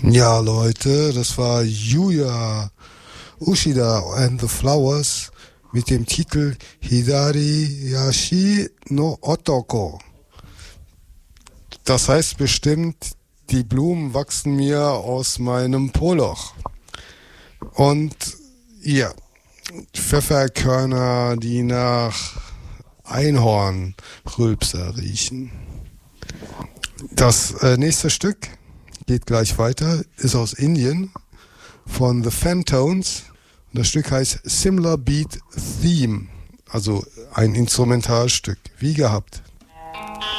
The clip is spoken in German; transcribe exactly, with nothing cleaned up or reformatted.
Ja, Leute, das war Yuya Ushida and the Flowers mit dem Titel Hidari Yashi no Otoko. Das heißt bestimmt, die Blumen wachsen mir aus meinem Poloch. Und ja, Pfefferkörner, die nach Einhornrülpser riechen. Das äh, nächste Stück geht gleich weiter, ist aus Indien von The Fantones. Und das Stück heißt Similar Beat Theme, also ein Instrumentalstück, wie gehabt.